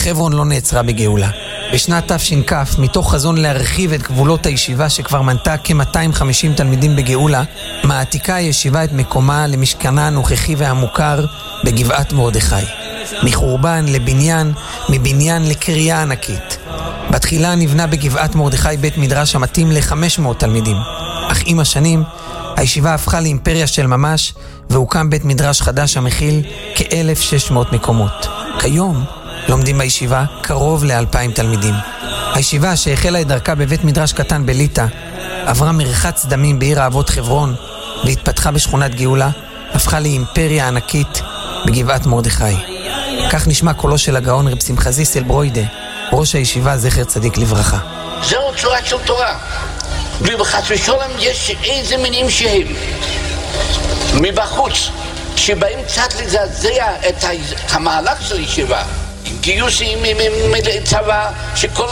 חברון לא נעצרה בגאולה. בשנת תש"כ, מתוך חזון להרחיב את גבולות הישיבה שכבר מנתה כ-250 תלמידים בגאולה, מעתיקה הישיבה את מקומה למשכנה הנוכחי והמוכר בגבעת מרדכי. מחורבן לבניין, מבניין לקריאה ענקית. בתחילה נבנה בגבעת מרדכי בית מדרש המתאים ל-500 תלמידים. אך עם השנים, הישיבה הפכה לאימפריה של ממש, והוקם בית מדרש חדש המכיל כ-1,600 מקומות. כיום לומדים בישיבה קרוב ל-2,000 תלמידים. הישיבה שהחלה את דרכה בבית מדרש קטן בליטא, עברה מרחץ דמים בעיר האבות חברון, והתפתחה בשכונת גאולה, הפכה לאימפריה ענקית בגבעת מרדכי. כך נשמע קולו של הגאון רב שמחה זיסל ברוידה, ראש הישיבה זכר צדיק לברכה. זהו צורה של תורה. ובחס ושלום יש איזה מינים שהם מבחוץ, שבאים קצת לזעזע את המהלך של ישיבה, גיוסים מצבא, שכל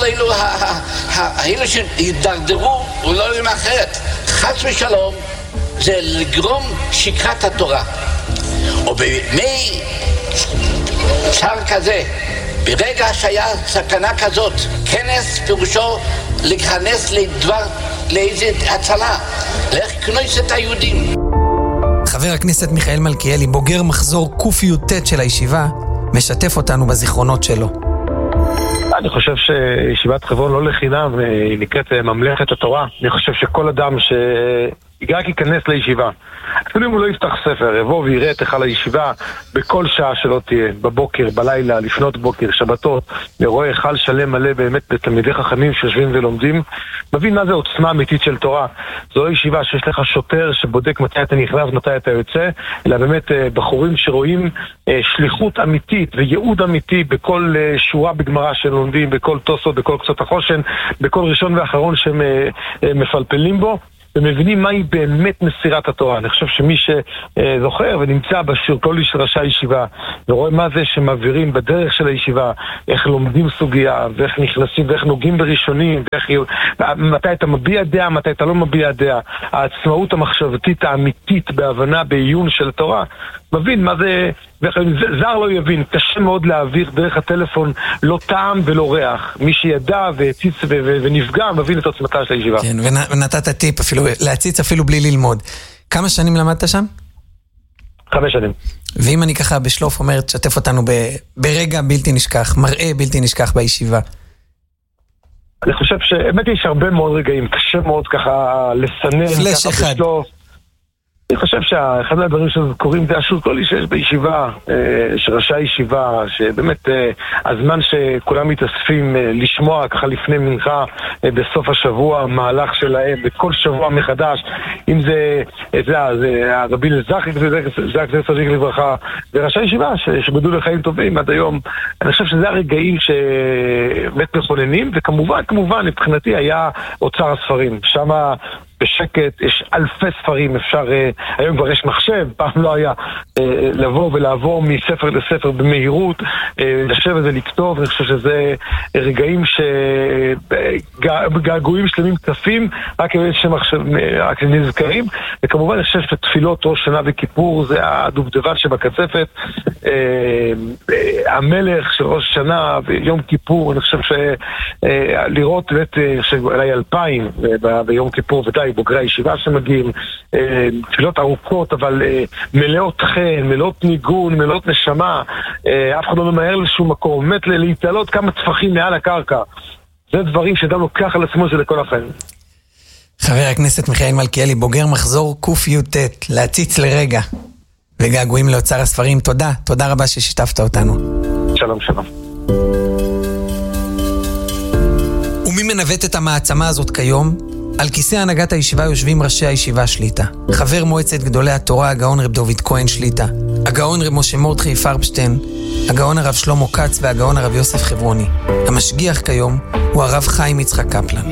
האלו שהתדרדרו ולא יודעים אחרת. חס ושלום זה לגרום שיקרת התורה. או בימי צער כזה, ברגע שהיה סכנה כזאת, כנס פירושו להיכנס לדבר, לאיזה הצלה, להכנס את היהודים. חבר הכנסת מיכאל מלכיאלי, בוגר מחזור ק"ט של הישיבה, משתף אותנו בזיכרונות שלו. אני חושב שישיבת חברון לא לחינם, היא נקראת ממלכת התורה. אני חושב שכל אדם רק ייכנס לישיבה, אפילו אם הוא לא יפתח ספר, יבוא ויראה את היכל הישיבה בכל שעה שלא תהיה, בבוקר, בלילה, לפנות בוקר, שבתות, ורואה היכל שלם מלא באמת בתלמידי חכמים שיושבים ולומדים, מבין מה זה עוצמה אמיתית של תורה. זו ישיבה שיש לך שוטר שבודק מתי אתה נכנס, מתי אתה יוצא, אלא באמת בחורים שרואים שליחות אמיתית וייעוד אמיתי בכל שורה בגמרא שלומדים, בכל תוספות, בכל קצות החושן, בכל ראשון ואחרון שהם מפלפלים בו, ומבינים מהי באמת מסירת התורה. אני חושב שמי שזוכר ונמצא בשירקולי של ראשי הישיבה ורואה מה זה שמעבירים בדרך של הישיבה, איך לומדים סוגיה ואיך נכנסים ואיך נוגעים בראשונים מתי אתה מביע דעה, מתי אתה לא מביע דעה, העצמאות המחשבתית האמיתית בהבנה, בעיון של התורה, מבין מה זה. זר לא יבין, קשה מאוד להעביר דרך הטלפון לא טעם ולא ריח. מי שידע והציץ ונפגע מבין את עוצמתה של הישיבה. כן, ונתת טיפ אפילו, להציץ אפילו בלי ללמוד. כמה שנים למדת שם? 5 שנים. ואם אני ככה בשלוף אומר, תשתף אותנו ברגע בלתי נשכח, מראה בלתי נשכח בישיבה. אני חושב שבאמת יש הרבה מאוד רגעים, קשה מאוד ככה לסנן, פלש אחד. בשלוף. אני חושב שאחד מהדברים שקוראים זה השירקולי שיש בישיבה, שראשי הישיבה, שבאמת הזמן שכולם מתאספים לשמוע ככה לפני מנחה בסוף השבוע, מהלך שלהם בכל שבוע מחדש, אם זה הרבי לזכי, זה הכנסת צדיק לברכה, וראשי הישיבה שבדו לחיים טובים עד היום. אני חושב שזה הרגעים שבאמת מכוננים, וכמובן מבחינתי היה אוצר הספרים, שמה בשקט, יש אלפי ספרים, אפשר, היום כבר יש מחשב, פעם לא היה, לבוא ולעבור מספר לספר במהירות, לשבת ולכתוב. אני חושב שזה רגעים געגועים שלמים כתפים, רק נזכרים, וכמובן אני חושב שתפילות ראש שנה וכיפור זה הדובדבן שבקצפת, המלך של ראש שנה ויום כיפור. אני חושב שלראות אולי 2,000 ביום כיפור ודאי בוגרי הישיבה שמגיעים, תפילות ארוכות אבל מלאות חן, מלאות ניגון, מלאות נשמה, אף אחד לא ממהר לשום מקום, באמת להתעלות כמה טפחים מעל הקרקע. זה דברים שאדם לוקח על עצמו, זה לכל החיים. חבר הכנסת מיכאל מלכיאלי, בוגר מחזור ק"ט, להציץ לרגע וגעגועים לאוצר הספרים. תודה רבה ששיתפת אותנו. שלום. ומי מנווט את המעצמה הזאת כיום? על כיסא הנהגת הישיבה יושבים ראשי הישיבה שליטה. חבר מועצת גדולי התורה, הגאון רב דוד כהן שליטה, הגאון רב משה מרדכי פרבשטיין, הגאון הרב שלמה כץ והגאון הרב יוסף חברוני. המשגיח כיום הוא הרב חיים יצחק קפלן.